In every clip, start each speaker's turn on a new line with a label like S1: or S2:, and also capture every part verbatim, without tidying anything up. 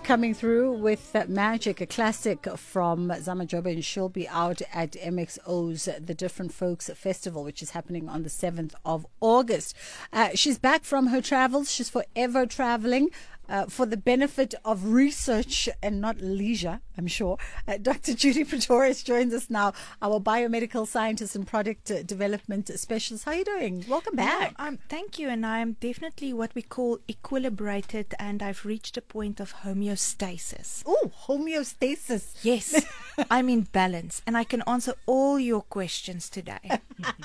S1: coming through with uh, Magic, a classic from Zama Jobe, and she'll be out at M X O's The Different Folks Festival, which is happening on the seventh of August. Uh, she's back from her travels. She's forever traveling. Uh, for the benefit of research and not leisure, I'm sure. Uh, Doctor Judy Pretorius joins us now, our biomedical scientist and product uh, development specialist. How are you doing? Welcome back.
S2: No, um, thank you, and I am definitely what we call equilibrated, and I've reached a point of homeostasis.
S1: Oh, homeostasis.
S2: Yes, I'm in balance, and I can answer all your questions today.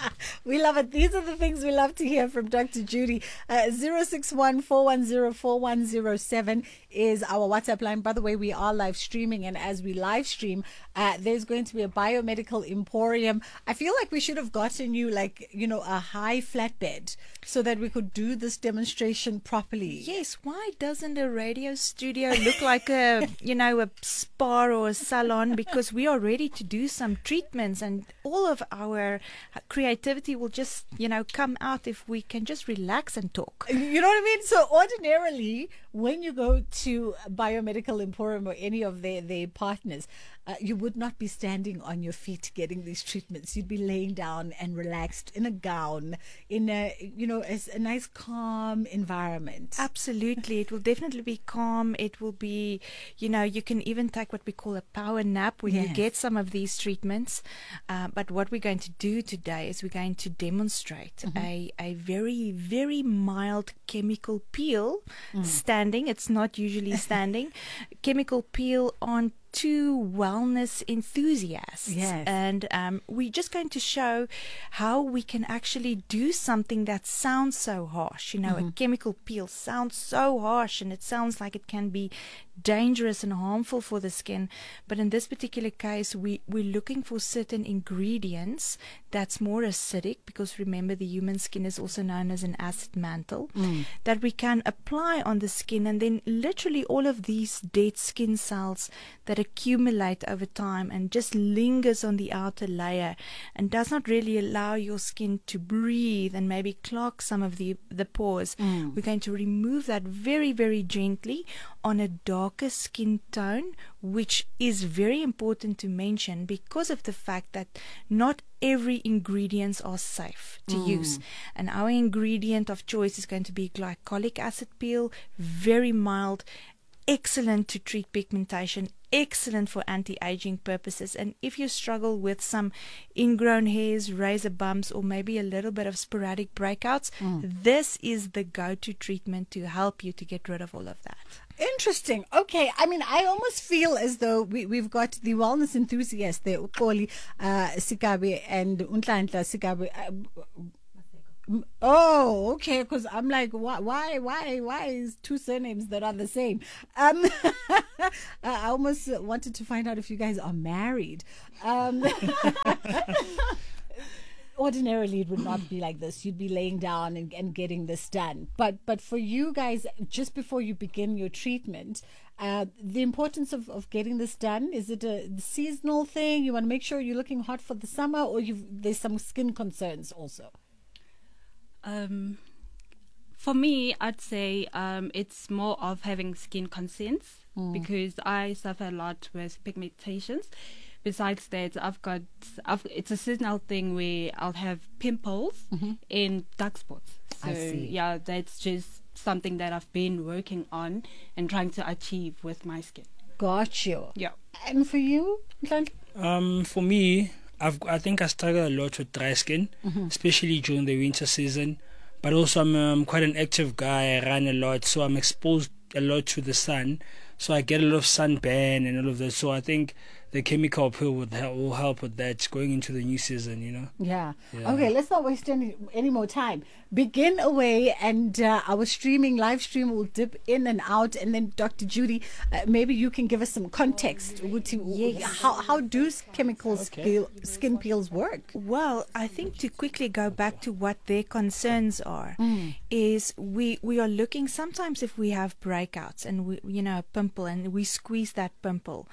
S1: We love it. These are the things we love to hear from Doctor Judy. Uh, zero six one, four one zero, four one zero seven is our WhatsApp line. By the way, we are live streaming, and as we live stream, uh, there's going to be a biomedical emporium. I feel like we should have gotten you, like, you know, a high flatbed so that we could do this demonstration properly.
S2: Yes, why doesn't a radio studio look like a, you know, a spa or a salon? Because we are ready to do some treatments, and all of our creativity will just, you know, come out if we can just relax and talk.
S1: You know what I mean? So ordinarily, when you go to Biomedical Emporium or any of their, their partners, uh, you would not be standing on your feet getting these treatments. You'd be laying down and relaxed in a gown, in a, you know, a, a nice calm environment.
S2: Absolutely. It will definitely be calm. It will be, you know, you can even take what we call a power nap when
S1: Yes.
S2: you get some of these treatments. Uh, but what we're going to do today is we're going to demonstrate mm-hmm. a, a very, very mild chemical peel mm. standing. It's not usually standing. Chemical peel on two wellness enthusiasts.
S1: Yes.
S2: And um, we're just going to show how we can actually do something that sounds so harsh. You know, mm-hmm. a chemical peel sounds so harsh, and it sounds like it can be dangerous and harmful for the skin. But in this particular case, we, we're looking for certain ingredients that's more acidic, because remember, the human skin is also known as an acid mantle, mm. that we can apply on the skin, and then literally all of these dead skin cells that accumulate over time and just lingers on the outer layer and does not really allow your skin to breathe and maybe clog some of the, the pores. Mm. We're going to remove that very, very gently on a darker skin tone, which is very important to mention because of the fact that not every ingredients are safe to mm. use. And our ingredient of choice is going to be glycolic acid peel, very mild, excellent to treat pigmentation, excellent for anti-aging purposes. And if you struggle with some ingrown hairs, razor bumps, or maybe a little bit of sporadic breakouts, mm. this is the go-to treatment to help you to get rid of all of that.
S1: Interesting. Okay. I mean, I almost feel as though we, we've got the wellness enthusiasts there, Ukoli uh, Sikabe and Untlantla Sikabe. Uh, Oh, okay. Because I'm like, why, why, why, why is two surnames that are the same? Um, I almost wanted to find out if you guys are married. Um, ordinarily, it would not be like this. You'd be laying down and, and getting this done. But, but for you guys, just before you begin your treatment, uh, the importance of, of getting this done, is it a seasonal thing? You want to make sure you're looking hot for the summer, or you've, there's some skin concerns also?
S3: Um, for me, I'd say um, it's more of having skin concerns mm. because I suffer a lot with pigmentations. Besides that, I've got I've, it's a seasonal thing where I'll have pimples mm-hmm. and dark spots. So
S1: I see.
S3: Yeah, that's just something that I've been working on and trying to achieve with my skin.
S1: Got you.
S3: Yeah.
S1: And for you, Ntlantla?
S4: Um, for me, I've, I think I struggle a lot with dry skin, mm-hmm. especially during the winter season. But also, I'm um, quite an active guy. I run a lot, so I'm exposed a lot to the sun. So I get a lot of sunburn and all of that. So I think the chemical peel would help, will help with that going into the new season, you know?
S1: Yeah.
S4: yeah.
S1: Okay, let's not waste any, any more time. Begin away, and uh, our streaming, live stream will dip in and out. And then, Doctor Judy, uh, maybe you can give us some context.
S2: Yes.
S1: How, how do chemical
S4: Okay.
S1: skin, skin peels work?
S2: Well, I think to quickly go back to what their concerns are,
S1: Mm.
S2: is we, we are looking, sometimes if we have breakouts and we, you know, a pimple, and we squeeze that pimple,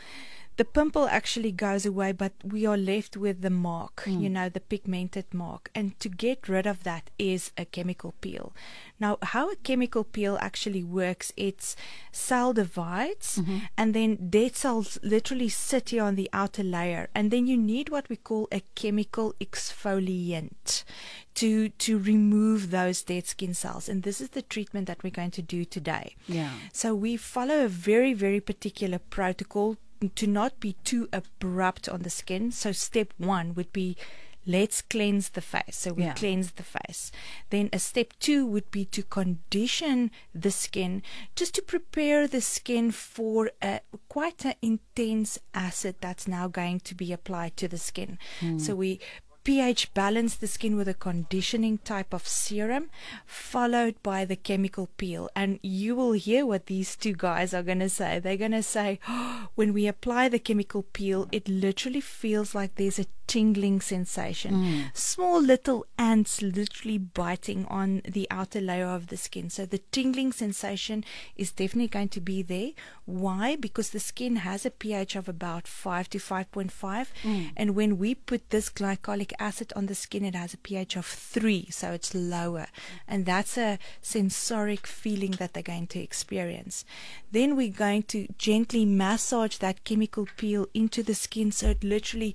S2: the pimple actually goes away, but we are left with the mark,
S1: Mm.
S2: you know, the pigmented mark. And to get rid of that is a chemical peel. Now, how a chemical peel actually works, it's cell divides,
S1: Mm-hmm.
S2: and then dead cells literally sit here on the outer layer. And then you need what we call a chemical exfoliant to to remove those dead skin cells. And this is the treatment that we're going to do today.
S1: Yeah.
S2: So we follow a very, very particular protocol to not be too abrupt on the skin. So step one would be, let's cleanse the face. So we
S1: Yeah.
S2: cleanse the face. Then a step two would be to condition the skin, just to prepare the skin for a quite an intense acid that's now going to be applied to the skin. So we pH balance the skin with a conditioning type of serum, followed by the chemical peel. And you will hear what these two guys are going to say. They're going to say, oh, when we apply the chemical peel, it literally feels like there's a tingling sensation.
S1: Mm.
S2: Small little ants literally biting on the outer layer of the skin. So the tingling sensation is definitely going to be there. Why? Because the skin has a pH of about five to five point five.
S1: Mm.
S2: And when we put this glycolic acid on the skin, it has a pH of three, so it's lower. And that's a sensoric feeling that they're going to experience. Then we're going to gently massage that chemical peel into the skin so it literally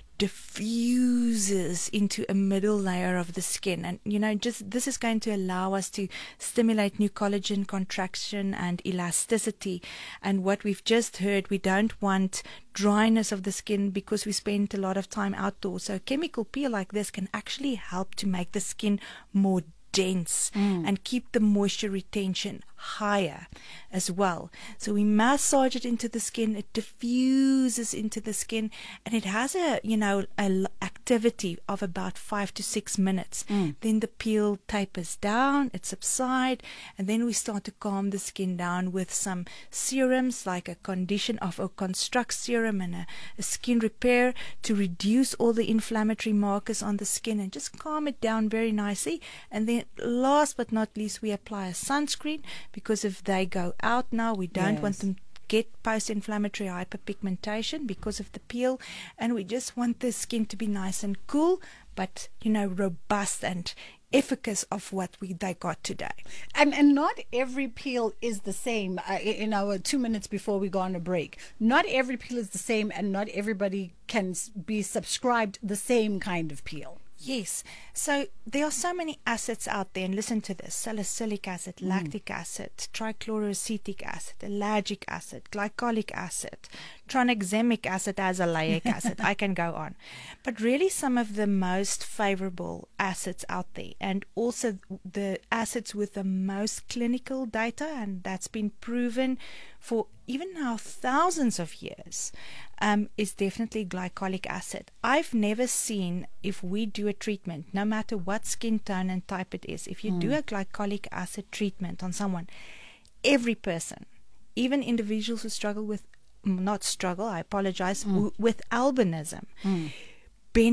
S2: diffuses into a middle layer of the skin. And you know, just this is going to allow us to stimulate new collagen contraction and elasticity. And what we've just heard, we don't want dryness of the skin because we spent a lot of time outdoors. So a chemical peel like this can actually help to make the skin more dense
S1: Mm.
S2: and keep the moisture retention higher as well. So we massage it into the skin, it diffuses into the skin, and it has a, you know, a l- activity of about five to six minutes.
S1: Mm.
S2: Then the peel tapers down, it subsides, and then we start to calm the skin down with some serums like a condition of a construct serum and a, a skin repair to reduce all the inflammatory markers on the skin and just calm it down very nicely. And then last but not least, we apply a sunscreen, because if they go out now, we don't want
S1: Yes.
S2: them to get post-inflammatory hyperpigmentation because of the peel, and we just want the skin to be nice and cool, but you know, robust and efficacious of what we they got today.
S1: And and not every peel is the same. Uh, in our two minutes before we go on a break, not every peel is the same, and not everybody can s- be subscribed the same kind of peel.
S2: Yes. So there are so many acids out there, and listen to this: salicylic acid, lactic acid, trichloroacetic acid, ellagic acid, glycolic acid, tranexamic acid, azelaic acid. I can go on. But really some of the most favorable acids out there, and also the acids with the most clinical data, and that's been proven for even now thousands of years, um, is definitely glycolic acid. I've never seen, if we do a treatment, no matter what skin tone and type it is, if you
S1: Mm.
S2: do a glycolic acid treatment on someone, every person, even individuals who struggle with, not struggle, I apologize,
S1: Mm.
S2: w- with albinism,
S1: Mm.